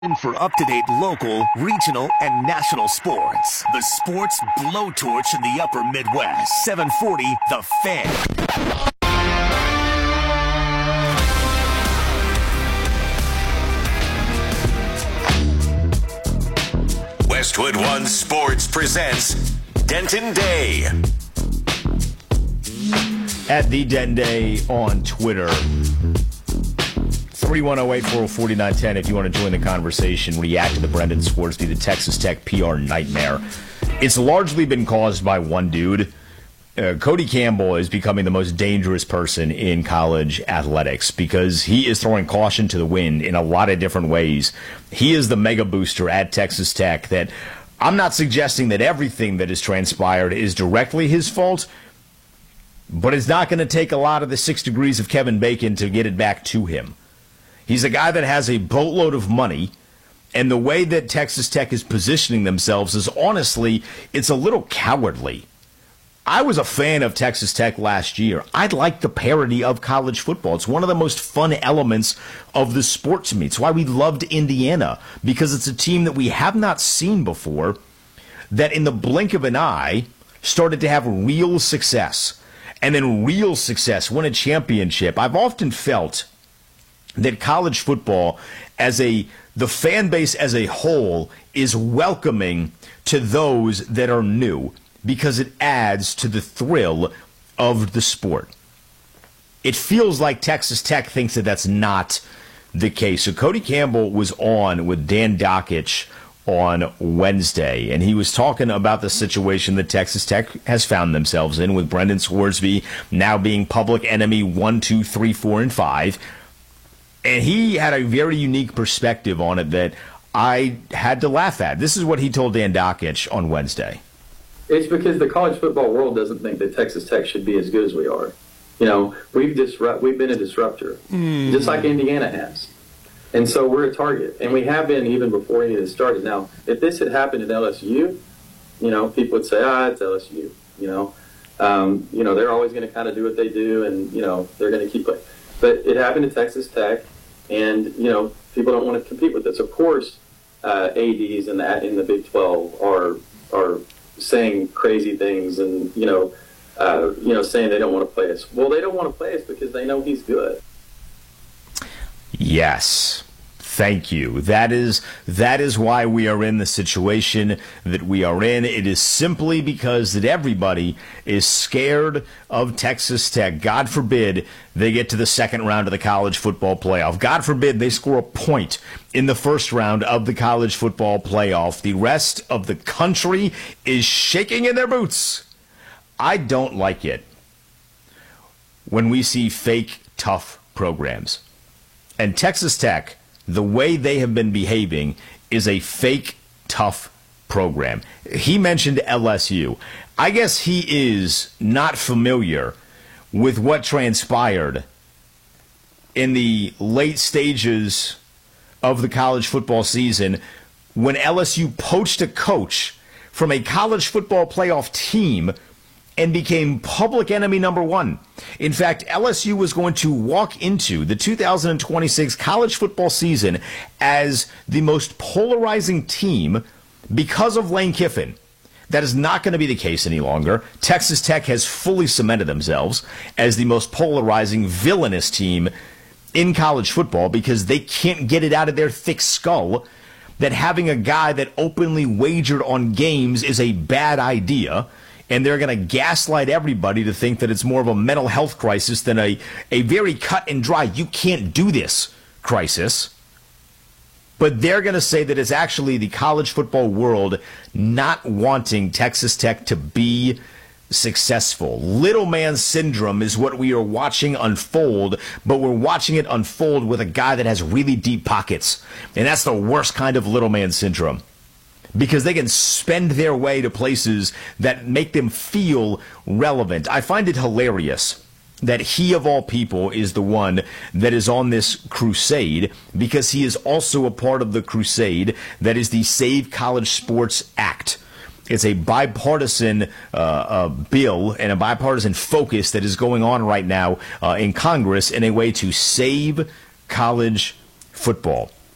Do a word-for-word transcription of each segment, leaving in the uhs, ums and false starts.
In for up-to-date local, regional, and national sports. The Sports Blowtorch in the Upper Midwest. seven forty The Fan. Westwood One Sports presents Denton Day. At the Denton Day on Twitter. three one zero eight, four zero four nine one zero if you want to join the conversation, react to the Brendan Scoresby, the Texas Tech P R nightmare. It's largely been caused by one dude. Uh, Cody Campbell is becoming the most dangerous person in college athletics because he is throwing caution to the wind in a lot of different ways. He is the mega booster at Texas Tech that I'm not suggesting that everything that has transpired is directly his fault, but it's not going to take a lot of the six degrees of Kevin Bacon to get it back to him. He's a guy that has a boatload of money, and the way that Texas Tech is positioning themselves is honestly, it's a little cowardly. I was a fan of Texas Tech last year. I like the parody of college football. It's one of the most fun elements of the sport to me. It's why we loved Indiana, because it's a team that we have not seen before that in the blink of an eye started to have real success, and then real success, win a championship. I've often felt that college football as a the fan base as a whole is welcoming to those that are new because it adds to the thrill of the sport. It feels like Texas Tech thinks that that's not the case. So Cody Campbell was on with Dan Dakich on Wednesday, and he was talking about the situation that Texas Tech has found themselves in with Brendan Scoresby now being public enemy one, two, three, four, and five. And he had a very unique perspective on it that I had to laugh at. This is what he told Dan Dakich on Wednesday. It's because the college football world doesn't think that Texas Tech should be as good as we are. You know, we've disrupt, we've been a disruptor, mm. just like Indiana has. And so we're a target. And we have been even before any of this started. Now, if this had happened at L S U, you know, people would say, ah, it's L S U. You know, um, you know, they're always going to kind of do what they do, and, you know, they're going to keep playing. But it happened at Texas Tech. And, you know, people don't want to compete with us. Of course, uh, A Ds in the, in the Big twelve are are saying crazy things and, you know, uh, you know, saying they don't want to play us. Well, they don't want to play us because they know he's good. Yes. Thank you. That is that is why we are in the situation that we are in. It is simply because that everybody is scared of Texas Tech. God forbid they get to the second round of the college football playoff. God forbid they score a point in the first round of the college football playoff. The rest of the country is shaking in their boots. I don't like it when we see fake, tough programs. And Texas Tech, the way they have been behaving is a fake, tough program. He mentioned L S U. I guess he is not familiar with what transpired in the late stages of the college football season when L S U poached a coach from a college football playoff team and became public enemy number one. In fact, L S U was going to walk into the two thousand twenty-six college football season as the most polarizing team because of Lane Kiffin. That is not going to be the case any longer. Texas Tech has fully cemented themselves as the most polarizing, villainous team in college football because they can't get it out of their thick skull that having a guy that openly wagered on games is a bad idea. And they're going to gaslight everybody to think that it's more of a mental health crisis than a, a very cut and dry, you can't do this crisis. But they're going to say that it's actually the college football world not wanting Texas Tech to be successful. Little man syndrome is what we are watching unfold, but we're watching it unfold with a guy that has really deep pockets. And that's the worst kind of little man syndrome, because they can spend their way to places that make them feel relevant. I find it hilarious that he, of all people, is the one that is on this crusade, because he is also a part of the crusade that is the Save College Sports Act. It's a bipartisan uh, uh, bill and a bipartisan focus that is going on right now uh, in Congress in a way to save college football.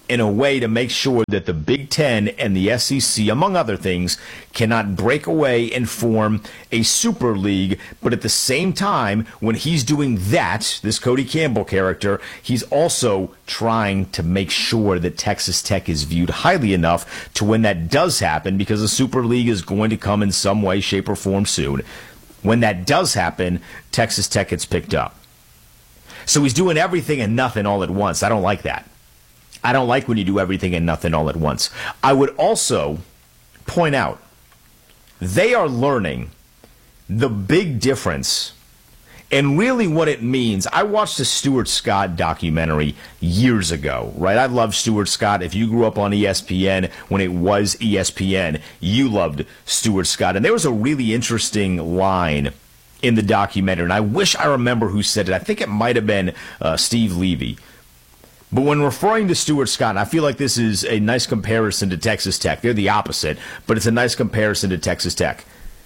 in a way to make sure that the Big Ten and the S E C, among other things, cannot break away and form a super league. But at the same time, when he's doing that, this Cody Campbell character, he's also trying to make sure that Texas Tech is viewed highly enough to when that does happen, because a super league is going to come in some way, shape, or form soon. When that does happen, Texas Tech gets picked up. So he's doing everything and nothing all at once. I don't like that. I don't like when you do everything and nothing all at once. I would also point out, they are learning the big difference and really what it means. I watched a Stuart Scott documentary years ago, right? I love Stuart Scott. If you grew up on E S P N when it was E S P N, you loved Stuart Scott. And there was a really interesting line in the documentary, and I wish I remember who said it. I think it might have been uh, Steve Levy. But when referring to Stuart Scott, and I feel like this is a nice comparison to Texas Tech. They're the opposite, but it's a nice comparison to Texas Tech.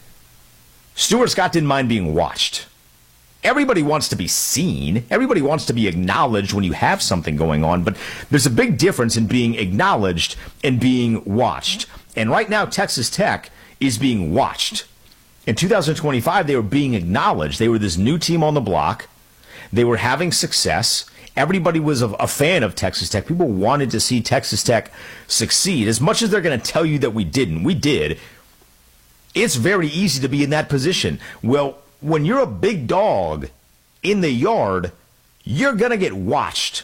Stuart Scott didn't mind being watched. Everybody wants to be seen. Everybody wants to be acknowledged when you have something going on, but there's a big difference in being acknowledged and being watched. And right now, Texas Tech is being watched. In two thousand twenty-five, they were being acknowledged. They were this new team on the block. They were having success. Everybody was a, a fan of Texas Tech. People wanted to see Texas Tech succeed. As much as they're going to tell you that we didn't, we did. It's very easy to be in that position. Well, when you're a big dog in the yard, you're going to get watched.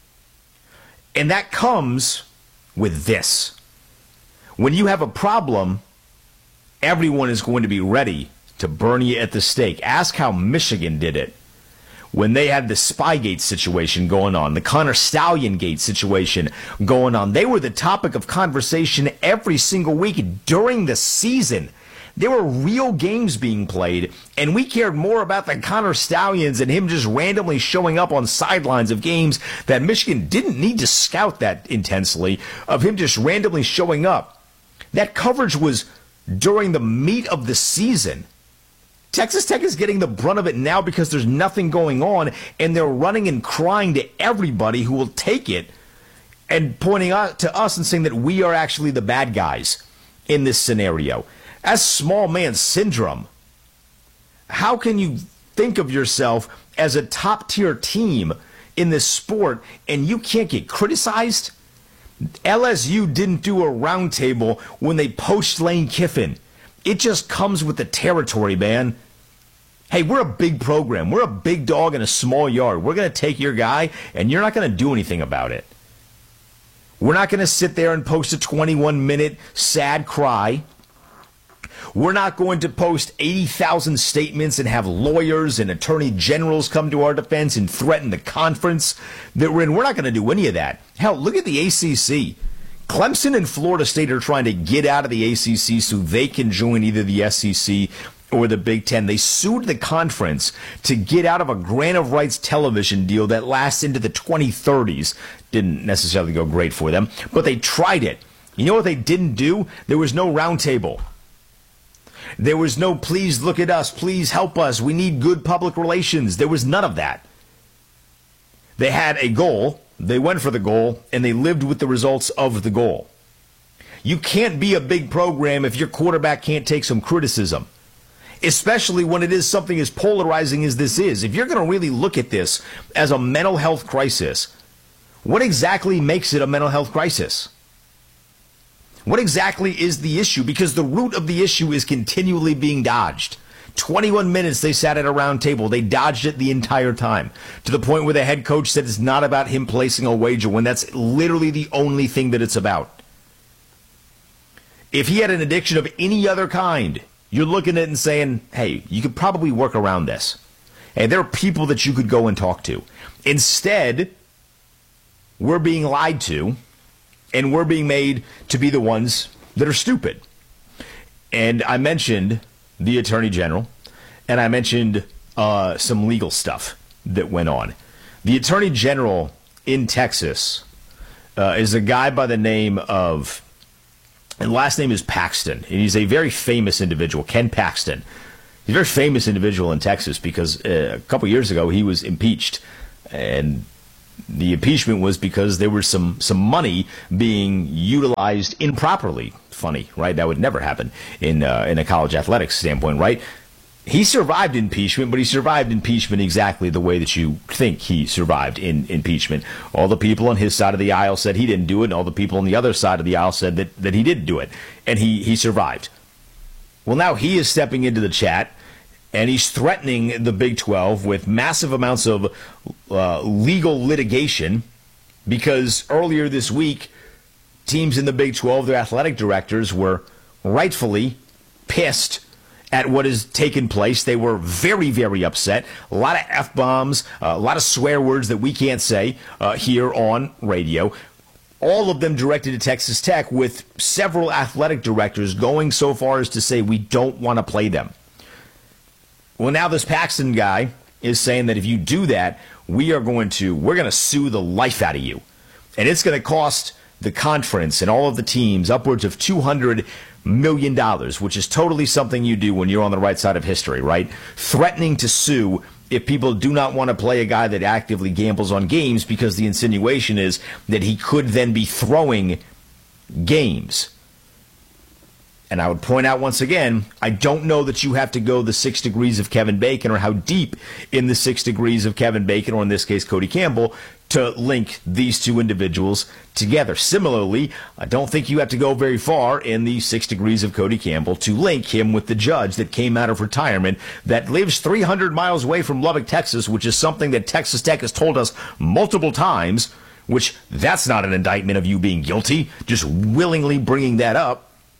And that comes with this. When you have a problem, everyone is going to be ready to burn you at the stake. Ask how Michigan did it when they had the Spygate situation going on, the Connor Stallion Gate situation going on. They were the topic of conversation every single week during the season. There were real games being played, and we cared more about the Connor Stallions and him just randomly showing up on sidelines of games that Michigan didn't need to scout that intensely, of him just randomly showing up. That coverage was during the meat of the season. Texas Tech is getting the brunt of it now because there's nothing going on, and they're running and crying to everybody who will take it and pointing out to us and saying that we are actually the bad guys in this scenario. As small man syndrome, how can you think of yourself as a top-tier team in this sport and you can't get criticized? L S U didn't do a roundtable when they poached Lane Kiffin. It just comes with the territory, man. Hey, we're a big program. We're a big dog in a small yard. We're going to take your guy, and you're not going to do anything about it. We're not going to sit there and post a twenty-one minute sad cry. We're not going to post eighty thousand statements and have lawyers and attorney generals come to our defense and threaten the conference that we're in. We're not going to do any of that. Hell, look at the A C C. Clemson and Florida State are trying to get out of the A C C so they can join either the S E C or the Big Ten. They sued the conference to get out of a grant of rights television deal that lasts into the twenty thirties. Didn't necessarily go great for them, but they tried it. You know what they didn't do? There was no roundtable. There was no, please look at us, please help us, we need good public relations. There was none of that. They had a goal, they went for the goal, and they lived with the results of the goal. You can't be a big program if your quarterback can't take some criticism, especially when it is something as polarizing as this is. If you're going to really look at this as a mental health crisis, what exactly makes it a mental health crisis? What exactly is the issue? Because the root of the issue is continually being dodged. twenty-one minutes they sat at a round table. They dodged it the entire time, to the point where the head coach said it's not about him placing a wager when that's literally the only thing that it's about. If he had an addiction of any other kind, you're looking at it and saying, hey, you could probably work around this. And there are people that you could go and talk to. Instead, we're being lied to, and we're being made to be the ones that are stupid. And I mentioned the Attorney General, and I mentioned uh, some legal stuff that went on. The Attorney General in Texas uh, is a guy by the name of, and last name is Paxton, and he's a very famous individual, Ken Paxton. He's a very famous individual in Texas because uh, a couple years ago he was impeached, and the impeachment was because there was some, some money being utilized improperly. Funny, right? That would never happen in uh, in a college athletics standpoint, right? He survived impeachment, but he survived impeachment exactly the way that you think he survived in impeachment. All the people on his side of the aisle said he didn't do it, and all the people on the other side of the aisle said that, that he did do it, and he, he survived. Well, now he is stepping into the chat, and he's threatening the Big twelve with massive amounts of uh, legal litigation because earlier this week, teams in the Big twelve, their athletic directors, were rightfully pissed at what has taken place. They were very, very upset. A lot of F-bombs, uh, a lot of swear words that we can't say uh, here on radio. All of them directed to Texas Tech, with several athletic directors going so far as to say we don't want to play them. Well, now this Paxton guy is saying that if you do that, we are going to, we're going to sue the life out of you. And it's going to cost the conference and all of the teams upwards of two hundred million dollars, which is totally something you do when you're on the right side of history, right? Threatening to sue if people do not want to play a guy that actively gambles on games, because the insinuation is that he could then be throwing games. And I would point out once again, I don't know that you have to go the six degrees of Kevin Bacon, or how deep in the six degrees of Kevin Bacon, or in this case Cody Campbell, to link these two individuals together. Similarly, I don't think you have to go very far in the six degrees of Cody Campbell to link him with the judge that came out of retirement that lives three hundred miles away from Lubbock, Texas, which is something that Texas Tech has told us multiple times, which that's not an indictment of you being guilty, just willingly bringing that up.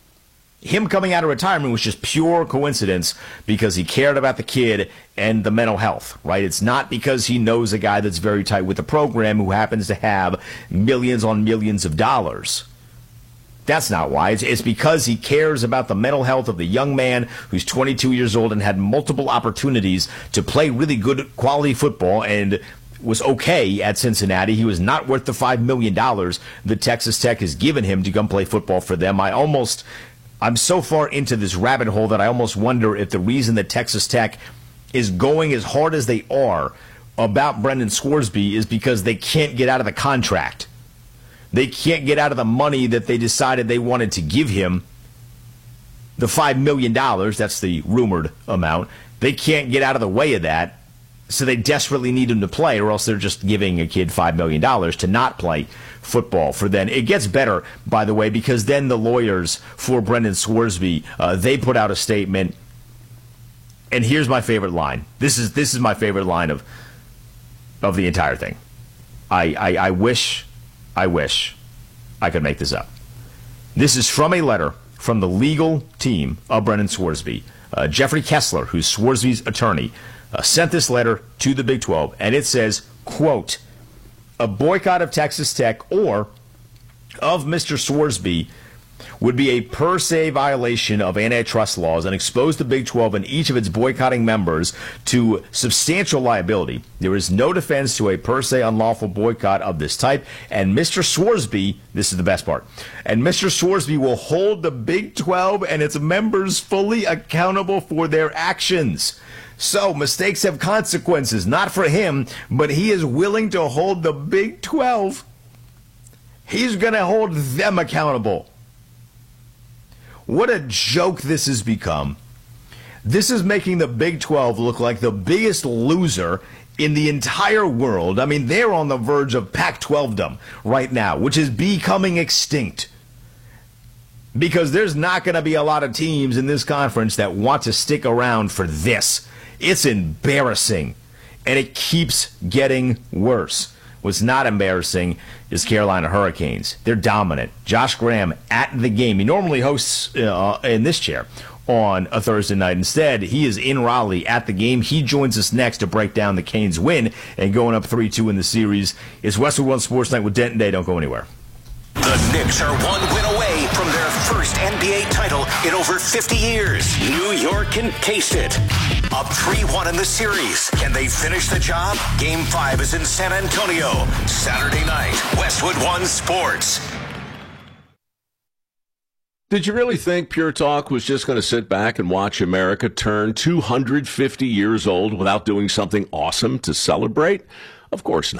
Him coming out of retirement was just pure coincidence because he cared about the kid and the mental health, right? It's not because he knows a guy that's very tight with the program who happens to have millions on millions of dollars. That's not why. It's, it's because he cares about the mental health of the young man who's twenty-two years old and had multiple opportunities to play really good quality football and was okay at Cincinnati. He was not worth the five million dollars that Texas Tech has given him to come play football for them. I almost... I'm so far into this rabbit hole that I almost wonder if the reason that Texas Tech is going as hard as they are about Brendan Scoresby is because they can't get out of the contract. They can't get out of the money that they decided they wanted to give him, the five million dollars, that's the rumored amount. They can't get out of the way of that, so they desperately need him to play, or else they're just giving a kid five million dollars to not play football for them. It gets better, by the way, because then the lawyers for Brendan Scoresby, uh, they put out a statement, and here's my favorite line. This is this is my favorite line of of the entire thing. I, I, I wish, I wish I could make this up. This is from a letter from the legal team of Brendan Scoresby. Uh, Jeffrey Kessler, who's Scoresby's attorney, uh, sent this letter to the Big twelve, and it says, quote, a boycott of Texas Tech or of Mister Scoresby would be a per se violation of antitrust laws and expose the Big twelve and each of its boycotting members to substantial liability. There is no defense to a per se unlawful boycott of this type, and Mister Scoresby, this is the best part, and Mister Scoresby will hold the Big twelve and its members fully accountable for their actions. So, mistakes have consequences, not for him, but he is willing to hold the Big twelve. He's going to hold them accountable. What a joke this has become. This is making the Big twelve look like the biggest loser in the entire world. I mean, they're on the verge of Pac twelve-dom right now, which is becoming extinct. Because there's not going to be a lot of teams in this conference that want to stick around for this. It's embarrassing, and it keeps getting worse. What's not embarrassing is Carolina Hurricanes. They're dominant. Josh Graham at the game. He normally hosts uh, in this chair on a Thursday night. Instead, he is in Raleigh at the game. He joins us next to break down the Canes' win and going up three two in the series. It's Westwood One Sports Night with Denton Day. Don't go anywhere. The Knicks are one win away from their first N B A title in over fifty years. New York can taste it. Up three one in the series. Can they finish the job? Game five is in San Antonio. Saturday night, Westwood One Sports. Did you really think Pure Talk was just going to sit back and watch America turn two hundred fifty years old without doing something awesome to celebrate? Of course not.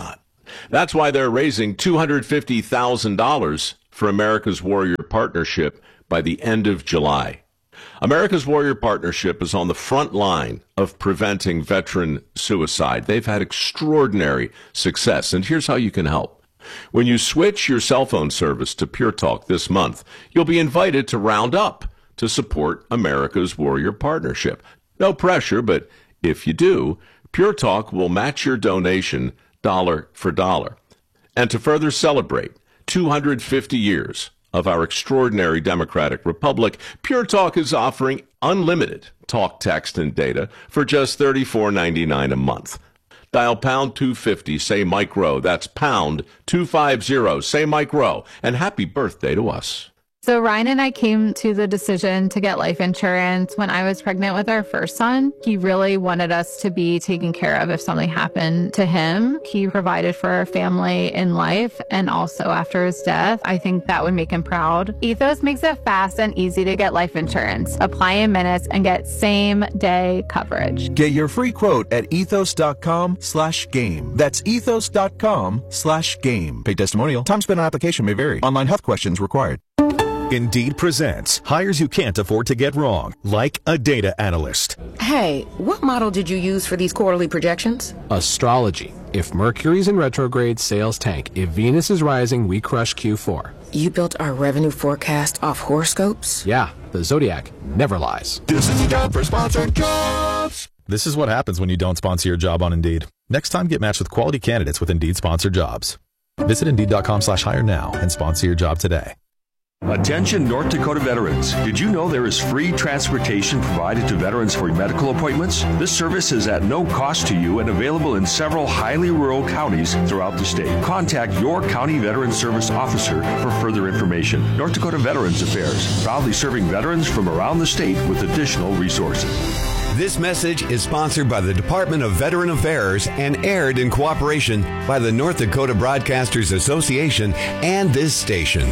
That's why they're raising two hundred fifty thousand dollars for America's Warrior Partnership by the end of July. America's Warrior Partnership is on the front line of preventing veteran suicide. They've had extraordinary success, and here's how you can help. When you switch your cell phone service to Pure Talk this month, you'll be invited to round up to support America's Warrior Partnership. No pressure, but if you do, Pure Talk will match your donation dollar for dollar. And to further celebrate two hundred fifty years of our extraordinary democratic republic, Pure Talk is offering unlimited talk, text, and data for just thirty-four ninety-nine a month. Dial pound two fifty, say Mike Rowe. That's pound two fifty, say Mike Rowe. And happy birthday to us. So Ryan and I came to the decision to get life insurance when I was pregnant with our first son. He really wanted us to be taken care of if something happened to him. He provided for our family in life and also after his death. I think that would make him proud. Ethos makes it fast and easy to get life insurance. Apply in minutes and get same day coverage. Get your free quote at ethos.com slash game. That's ethos.com slash game. Paid testimonial. Time spent on application may vary. Online health questions required. Indeed presents hires you can't afford to get wrong, like a data analyst. Hey, what model did you use for these quarterly projections? Astrology. If Mercury's in retrograde, sales tank. If Venus is rising, we crush Q four. You built our revenue forecast off horoscopes? Yeah, the Zodiac never lies. This is the job for sponsored jobs. This is what happens when you don't sponsor your job on Indeed. Next time, get matched with quality candidates with Indeed sponsored jobs. Visit Indeed.com slash hire now and sponsor your job today. Attention North Dakota veterans. Did you know there is free transportation provided to veterans for medical appointments? This service is at no cost to you and available in several highly rural counties throughout the state. Contact your county veteran service officer for further information. North Dakota Veterans Affairs, proudly serving veterans from around the state with additional resources. This message is sponsored by the Department of Veteran Affairs and aired in cooperation by the North Dakota Broadcasters Association and this station.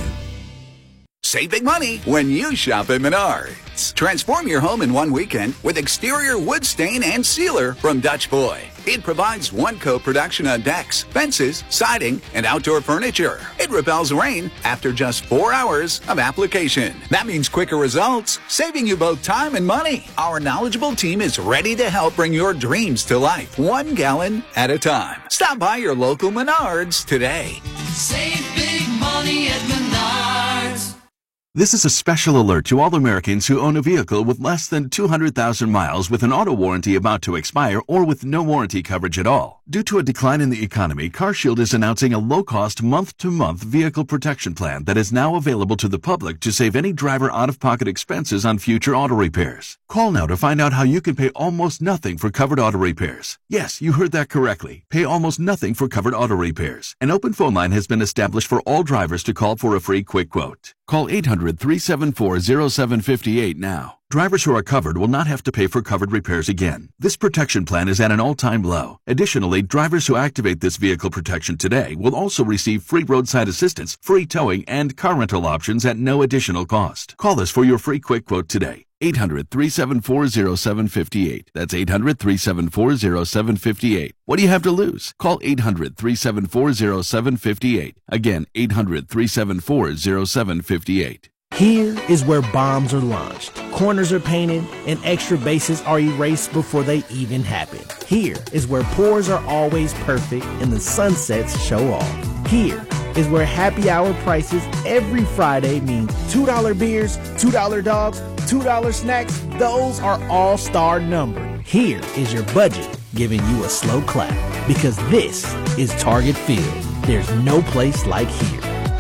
Save big money when you shop at Menards. Transform your home in one weekend with exterior wood stain and sealer from Dutch Boy. It provides one-coat protection on decks, fences, siding, and outdoor furniture. It repels rain after just four hours of application. That means quicker results, saving you both time and money. Our knowledgeable team is ready to help bring your dreams to life, one gallon at a time. Stop by your local Menards today. Save big money at Menards. This is a special alert to all Americans who own a vehicle with less than two hundred thousand miles with an auto warranty about to expire or with no warranty coverage at all. Due to a decline in the economy, CarShield is announcing a low-cost month-to-month vehicle protection plan that is now available to the public to save any driver out-of-pocket expenses on future auto repairs. Call now to find out how you can pay almost nothing for covered auto repairs. Yes, you heard that correctly. Pay almost nothing for covered auto repairs. An open phone line has been established for all drivers to call for a free quick quote. Call eight hundred, three seven four, zero seven five eight now. Drivers who are covered will not have to pay for covered repairs again. This protection plan is at an all-time low. Additionally, drivers who activate this vehicle protection today will also receive free roadside assistance, free towing, and car rental options at no additional cost. Call us for your free quick quote today. eight hundred, three seven four, zero seven five eight. That's eight hundred, three seven four, zero seven five eight. What do you have to lose? Call eight hundred, three seven four, zero seven five eight. Again, eight hundred, three seven four, zero seven five eight. Here is where bombs are launched, corners are painted, and extra bases are erased before they even happen. Here is where pours are always perfect and the sunsets show off. Here is where happy hour prices every Friday mean two dollar beers, two dollar dogs, two dollar snacks. Those are all-star numbered. Here is your budget giving you a slow clap because this is Target Field. There's no place like here.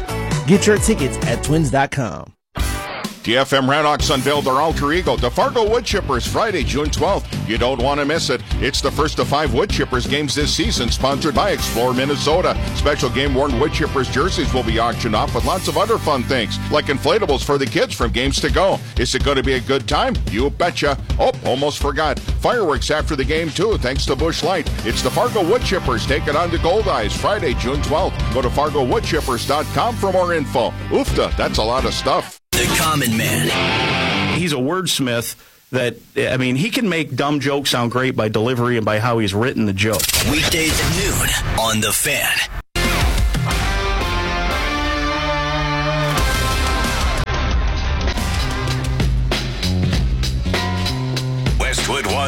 Get your tickets at twins dot com. T F M Ranox unveiled their alter ego, the Fargo Wood Chippers, Friday, June twelfth. You don't want to miss it. It's the first of five Wood Chippers games this season, sponsored by Explore Minnesota. Special game-worn Wood Chippers jerseys will be auctioned off with lots of other fun things, like inflatables for the kids from games to go. Is it going to be a good time? You betcha. Oh, almost forgot. Fireworks after the game, too, thanks to Busch Light. It's the Fargo Wood Chippers. Take it on to Gold Eyes, Friday, June twelfth. Go to fargo wood chippers dot com for more info. Oofta, that's a lot of stuff. The Common Man. He's a wordsmith that, I mean, he can make dumb jokes sound great by delivery and by how he's written the joke. Weekdays at noon on The Fan.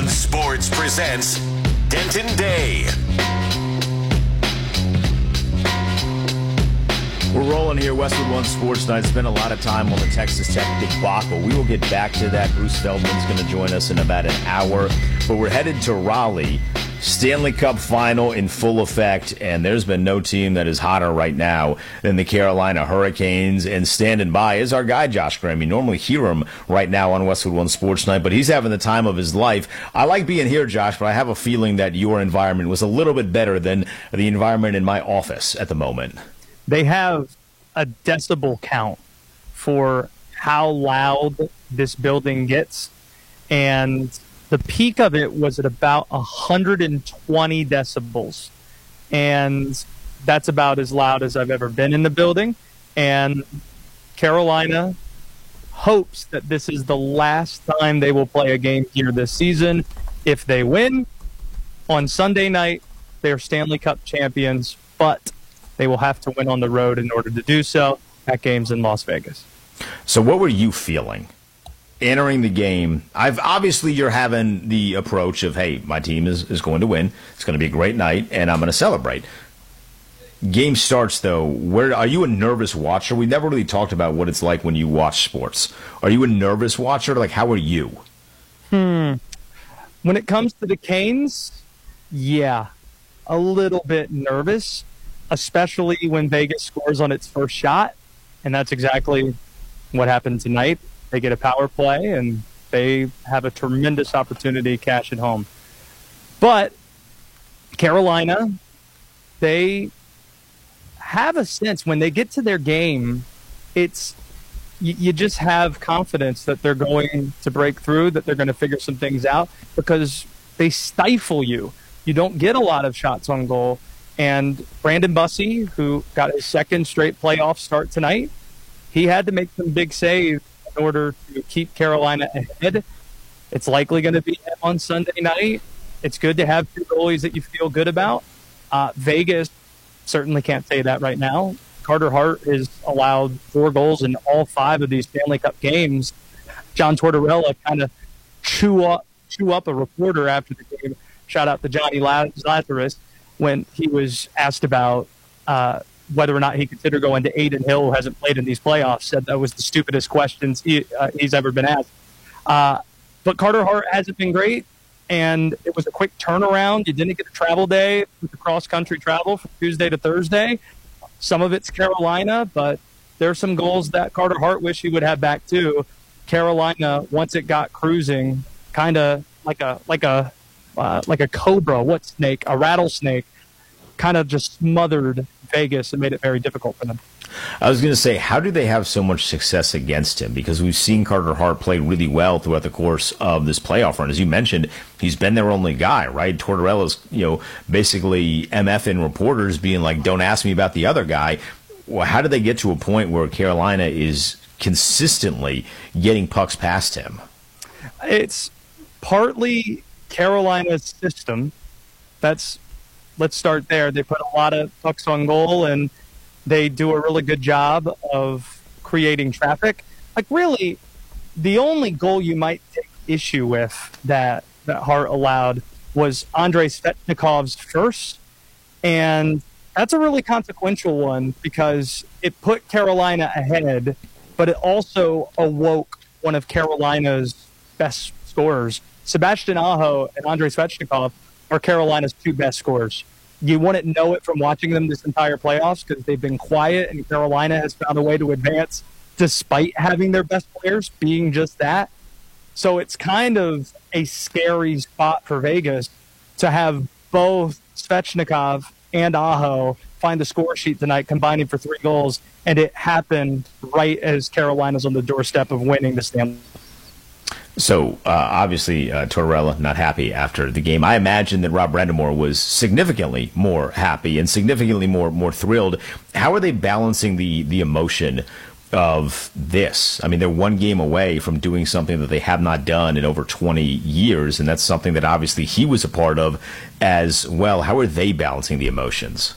One Sports presents Denton Day. We're rolling here. Westwood One Sports Night. Spent a lot of time on the Texas Tech debacle. We will get back to that. Bruce Feldman's going to join us in about an hour. But we're headed to Raleigh. Stanley Cup final in full effect, and there's been no team that is hotter right now than the Carolina Hurricanes. And standing by is our guy, Josh Graham. You normally hear him right now on Westwood One Sports Night, but he's having the time of his life. I like being here, Josh, but I have a feeling that your environment was a little bit better than the environment in my office at the moment. They have a decibel count for how loud this building gets, and the peak of it was at about one hundred twenty decibels, and that's about as loud as I've ever been in the building. And Carolina hopes that this is the last time they will play a game here this season. If they win on Sunday night, they're Stanley Cup champions, but they will have to win on the road in order to do so. That game's in Las Vegas. So what were you feeling entering the game? I've obviously you're having the approach of, hey, my team is, is going to win. It's going to be a great night, and I'm going to celebrate. Game starts, though. Where are you a nervous watcher? We never really talked about what it's like when you watch sports. Are you a nervous watcher? Like, how are you? Hmm. When it comes to the Canes, yeah, a little bit nervous, especially when Vegas scores on its first shot, and that's exactly what happened tonight. They get a power play, and they have a tremendous opportunity to cash it home. But Carolina, they have a sense when they get to their game, it's you, you just have confidence that they're going to break through, that they're going to figure some things out, because they stifle you. You don't get a lot of shots on goal. And Brandon Bussey, who got his second straight playoff start tonight, he had to make some big saves in order to keep Carolina ahead. It's likely going to be on Sunday night. It's good to have two goalies that you feel good about. Uh, Vegas certainly can't say that right now. Carter Hart has allowed four goals in all five of these Stanley Cup games. John Tortorella kind of chew up, chew up a reporter after the game. Shout out to Johnny Lazarus when he was asked about uh, whether or not he considered going to Aiden Hill, who hasn't played in these playoffs, said that was the stupidest questions he, uh, he's ever been asked. Uh, but Carter Hart hasn't been great, and it was a quick turnaround. You didn't get a travel day with the cross-country travel from Tuesday to Thursday. Some of it's Carolina, but there are some goals that Carter Hart wish he would have back too. Carolina, once it got cruising, kind of like a like a uh, like a cobra, what snake? A rattlesnake, kind of just smothered Vegas and made it very difficult for them. I was going to say, how do they have so much success against him? Because we've seen Carter Hart play really well throughout the course of this playoff run. As you mentioned, he's been their only guy, right? Tortorella's, you know, basically MFing reporters being like, don't ask me about the other guy. Well, how did they get to a point where Carolina is consistently getting pucks past him? It's partly Carolina's system. That's let's start there. They put a lot of pucks on goal, and they do a really good job of creating traffic. Like, really, the only goal you might take issue with that, that Hart allowed was Andrei Svechnikov's first, and that's a really consequential one because it put Carolina ahead, but it also awoke one of Carolina's best scorers. Sebastian Aho and Andrei Svechnikov are Carolina's two best scorers. You wouldn't know it from watching them this entire playoffs because they've been quiet, and Carolina has found a way to advance despite having their best players being just that. So it's kind of a scary spot for Vegas to have both Svechnikov and Aho find the score sheet tonight, combining for three goals, and it happened right as Carolina's on the doorstep of winning the Stanley. So, uh, obviously, uh, Tortorella not happy after the game. I imagine that Rob Brandamore was significantly more happy and significantly more more thrilled. How are they balancing the, the emotion of this? I mean, they're one game away from doing something that they have not done in over twenty years, and that's something that obviously he was a part of as well. How are they balancing the emotions?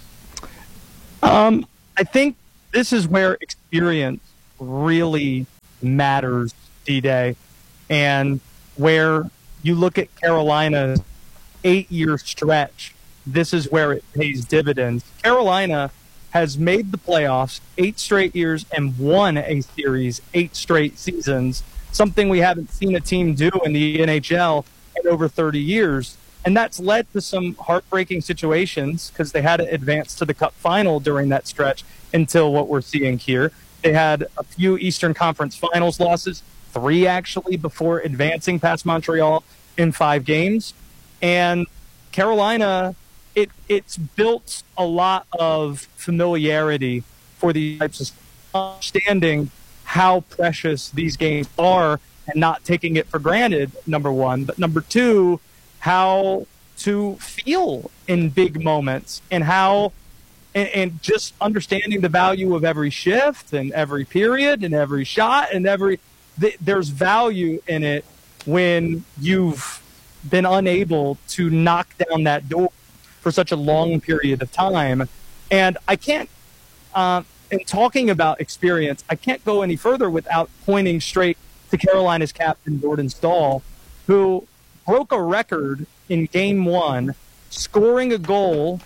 Um, I think this is where experience really matters, D-Day. And where you look at Carolina's eight-year stretch, this is where it pays dividends. Carolina has made the playoffs eight straight years and won a series eight straight seasons, something we haven't seen a team do in the N H L in over thirty years. And that's led to some heartbreaking situations because they had to advance to the Cup final during that stretch until what we're seeing here. They had a few Eastern Conference Finals losses, three actually, before advancing past Montreal in five games. And Carolina, it it's built a lot of familiarity for these types of understanding how precious these games are and not taking it for granted, number one. But number two, how to feel in big moments and how and, and just understanding the value of every shift and every period and every shot and every th- there's value in it when you've been unable to knock down that door for such a long period of time. And I can't uh, in talking about experience, I can't go any further without pointing straight to Carolina's captain Jordan Staal, who broke a record in game one, scoring a goal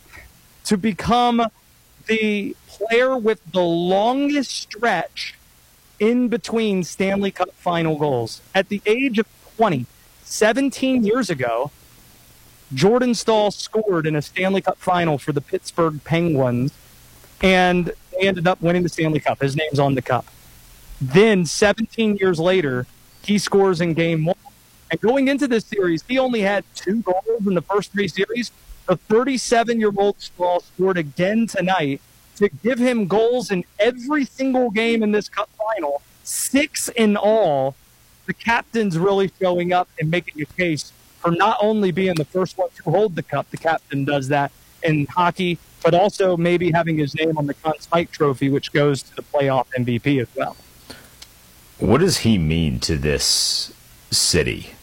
to become the player with the longest stretch in between Stanley Cup final goals. At the age of twenty, seventeen years ago, Jordan Staal scored in a Stanley Cup final for the Pittsburgh Penguins, and they ended up winning the Stanley Cup. His name's on the cup. Then, seventeen years later, he scores in game one. And going into this series, he only had two goals in the first three series. The thirty-seven-year-old Staal scored again tonight to give him goals in every single game in this Cup final, six in all. The captain's really showing up and making a case for not only being the first one to hold the cup, the captain does that in hockey, but also maybe having his name on the Conn Smythe Trophy, which goes to the playoff M V P as well. What does he mean to this city?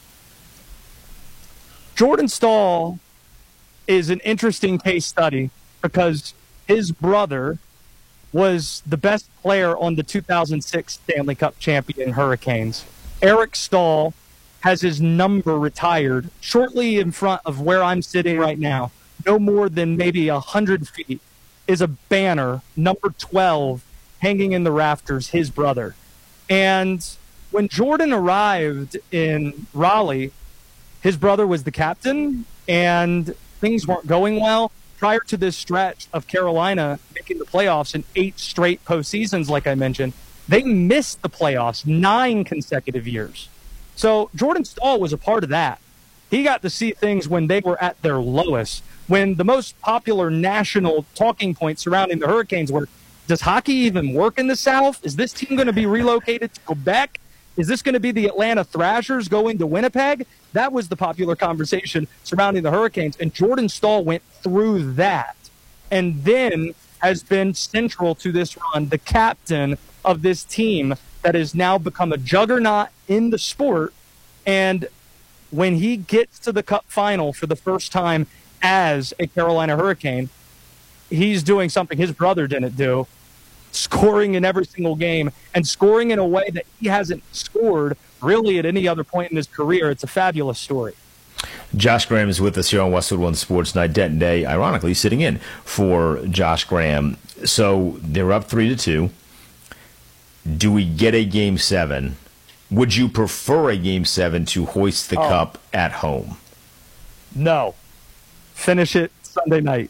Jordan Staal is an interesting case study because his brother was the best player on the two thousand six Stanley Cup champion Hurricanes. Eric Staal has his number retired shortly in front of where I'm sitting right now. No more than maybe one hundred feet is a banner, number twelve, hanging in the rafters, his brother. And when Jordan arrived in Raleigh, his brother was the captain, and things weren't going well. Prior to this stretch of Carolina making the playoffs in eight straight postseasons, like I mentioned, they missed the playoffs nine consecutive years. So Jordan Staal was a part of that. He got to see things when they were at their lowest, when the most popular national talking points surrounding the Hurricanes were, does hockey even work in the South? Is this team going to be relocated to Quebec? Is this going to be the Atlanta Thrashers going to Winnipeg? That was the popular conversation surrounding the Hurricanes, and Jordan Staal went through that and then has been central to this run, the captain of this team that has now become a juggernaut in the sport. And when he gets to the Cup final for the first time as a Carolina Hurricane, he's doing something his brother didn't do, scoring in every single game and scoring in a way that he hasn't scored really at any other point in his career. It's a fabulous story. Josh Graham is with us here on Westwood One Sports Night. Denton Day, ironically, sitting in for Josh Graham. So they're up three to two. Do we get a game seven? Would you prefer a game seven to hoist the oh. cup at home? No. Finish it Sunday night.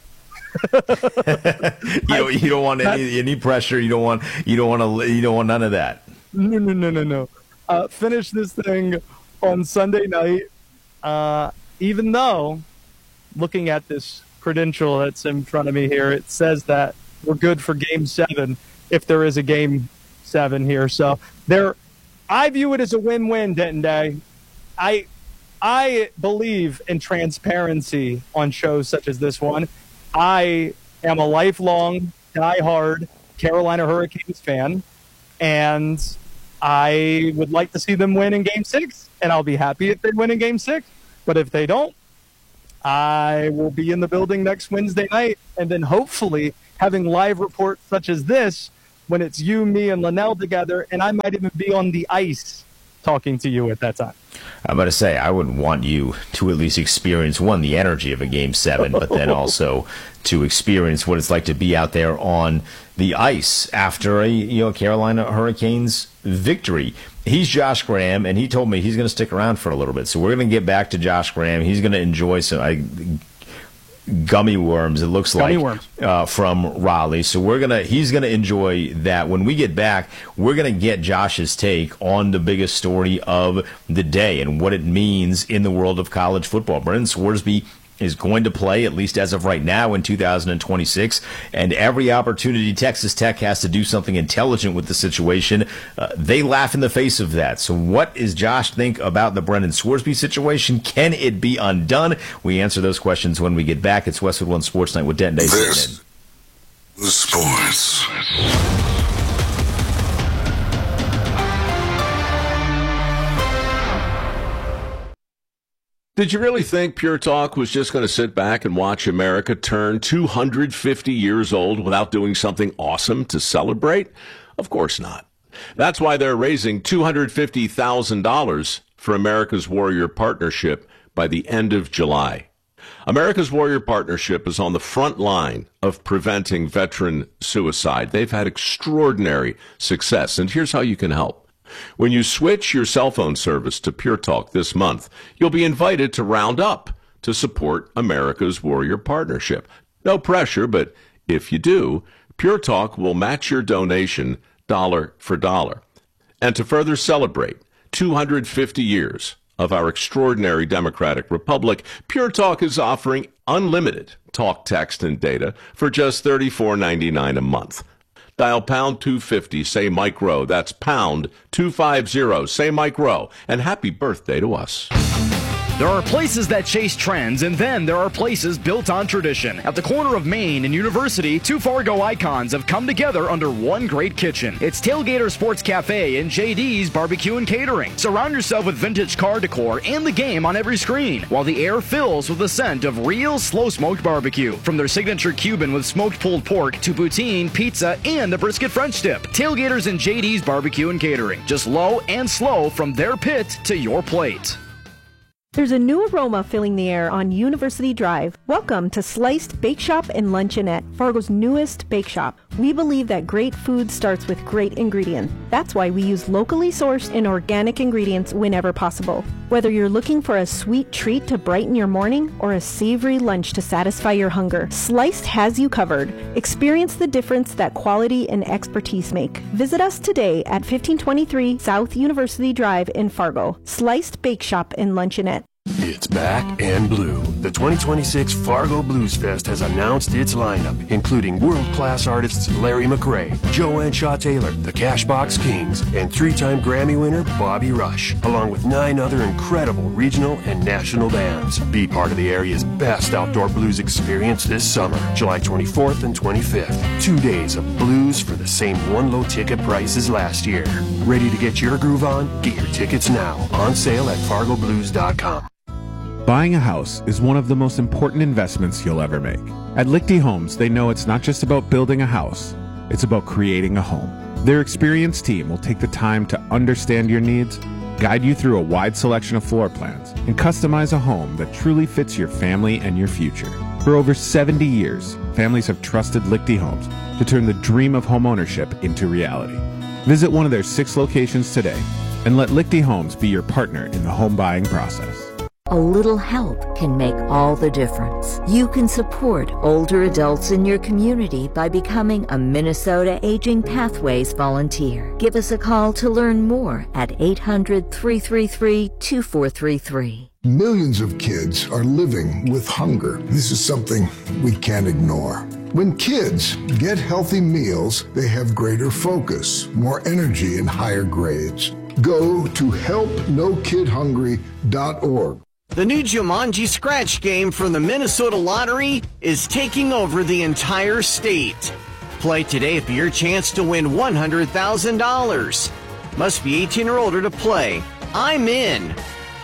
you don't. You don't want any, any pressure. You don't want. You don't want to. You don't want none of that. No, no, no, no, no. Uh, finish this thing on Sunday night. Uh, even though, looking at this credential that's in front of me here, it says that we're good for Game Seven if there is a Game Seven here. So there, I view it as a win-win, Denton Day. I, I believe in transparency on shows such as this one. I am a lifelong, diehard Carolina Hurricanes fan, and I would like to see them win in Game Six, and I'll be happy if they win in Game Six. But if they don't, I will be in the building next Wednesday night, and then hopefully having live reports such as this when it's you, me, and Linnell together, and I might even be on the ice talking to you at that time. I'm going to say, I would want you to at least experience, one, the energy of a Game seven, but then also to experience what it's like to be out there on the ice after a you know Carolina Hurricanes victory. He's Josh Graham, and he told me he's going to stick around for a little bit. So we're going to get back to Josh Graham. He's going to enjoy some I, gummy worms, it looks gummy like, worms. Uh, from Raleigh. So we're gonna he's going to enjoy that. When we get back, we're going to get Josh's take on the biggest story of the day and what it means in the world of college football. Brendan Scoresby is going to play, at least as of right now, in two thousand twenty-six, and every opportunity Texas Tech has to do something intelligent with the situation, uh, they laugh in the face of that. So what does Josh think about the Brendan Scoresby situation? Can it be undone? We answer those questions when we get back. It's Westwood One Sports Night with Denton Day. This is sports. Did you really think Pure Talk was just going to sit back and watch America turn two hundred fifty years old without doing something awesome to celebrate? Of course not. That's why they're raising two hundred fifty thousand dollars for America's Warrior Partnership by the end of July. America's Warrior Partnership is on the front line of preventing veteran suicide. They've had extraordinary success, and here's how you can help. When you switch your cell phone service to Pure Talk this month, you'll be invited to round up to support America's Warrior Partnership. No pressure, but if you do, Pure Talk will match your donation dollar for dollar. And to further celebrate two hundred fifty years of our extraordinary democratic republic, Pure Talk is offering unlimited talk, text, and data for just thirty-four ninety-nine a month. Dial pound two fifty, say Mike Rowe. That's pound two fifty, say Mike Rowe. And happy birthday to us. There are places that chase trends, and then there are places built on tradition. At the corner of Main and University, two Fargo icons have come together under one great kitchen. It's Tailgater Sports Cafe and J D's Barbecue and Catering. Surround yourself with vintage car decor and the game on every screen, while the air fills with the scent of real slow-smoked barbecue. From their signature Cuban with smoked pulled pork to poutine, pizza, and the brisket French dip. Tailgaters and J D's Barbecue and Catering. Just low and slow from their pit to your plate. There's a new aroma filling the air on University Drive. Welcome to Sliced Bake Shop and Luncheonette, Fargo's newest bake shop. We believe that great food starts with great ingredients. That's why we use locally sourced and organic ingredients whenever possible. Whether you're looking for a sweet treat to brighten your morning or a savory lunch to satisfy your hunger, Sliced has you covered. Experience the difference that quality and expertise make. Visit us today at fifteen twenty-three South University Drive in Fargo. Sliced Bake Shop and Luncheonette. It's back and blue. The twenty twenty-six Fargo Blues Fest has announced its lineup, including world-class artists Larry McRae, Joanne Shaw Taylor, the Cashbox Kings, and three-time Grammy winner Bobby Rush, along with nine other incredible regional and national bands. Be part of the area's best outdoor blues experience this summer, July twenty-fourth and twenty-fifth. Two days of blues for the same one-low ticket price as last year. Ready to get your groove on? Get your tickets now. On sale at fargo blues dot com. Buying a house is one of the most important investments you'll ever make. At Lichty Homes, they know it's not just about building a house, it's about creating a home. Their experienced team will take the time to understand your needs, guide you through a wide selection of floor plans, and customize a home that truly fits your family and your future. For over seventy years, families have trusted Lichty Homes to turn the dream of homeownership into reality. Visit one of their six locations today and let Lichty Homes be your partner in the home buying process. A little help can make all the difference. You can support older adults in your community by becoming a Minnesota Aging Pathways volunteer. Give us a call to learn more at eight hundred, three three three, two four three three. Millions of kids are living with hunger. This is something we can't ignore. When kids get healthy meals, they have greater focus, more energy, and higher grades. Go to help no kid hungry dot org. The new Jumanji Scratch game from the Minnesota Lottery is taking over the entire state. Play today for your chance to win one hundred thousand dollars. Must be eighteen or older to play. I'm in.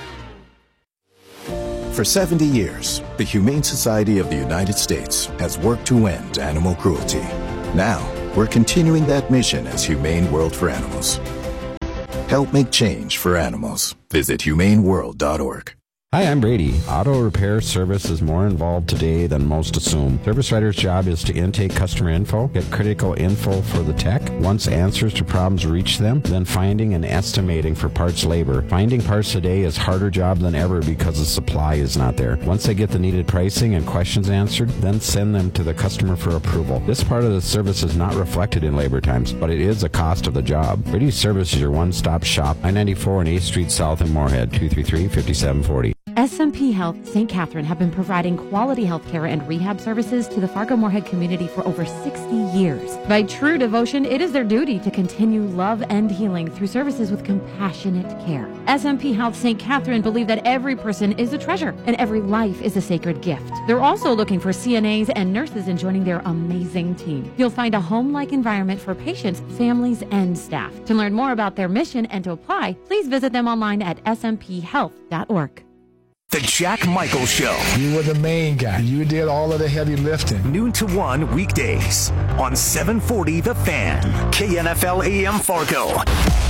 For seventy years, the Humane Society of the United States has worked to end animal cruelty. Now, we're continuing that mission as Humane World for Animals. Help make change for animals. Visit humane world dot org. Hi, I'm Brady. Auto repair service is more involved today than most assume. Service writer's job is to intake customer info, get critical info for the tech. Once answers to problems reach them, then finding and estimating for parts labor. Finding parts today is harder job than ever because the supply is not there. Once they get the needed pricing and questions answered, then send them to the customer for approval. This part of the service is not reflected in labor times, but it is a cost of the job. Brady's Service is your one-stop shop. I ninety-four and eighth Street South in Moorhead, two three three, five seven four zero. S M P Health Saint Catherine have been providing quality health care and rehab services to the Fargo-Moorhead community for over sixty years. By true devotion, it is their duty to continue love and healing through services with compassionate care. S M P Health Saint Catherine believe that every person is a treasure and every life is a sacred gift. They're also looking for C N As and nurses in joining their amazing team. You'll find a home-like environment for patients, families, and staff. To learn more about their mission and to apply, please visit them online at s m p health dot org. The Jack Michaels Show. You were the main guy. You did all of the heavy lifting. Noon to one weekdays on seven forty The Fan, K N F L A M Fargo.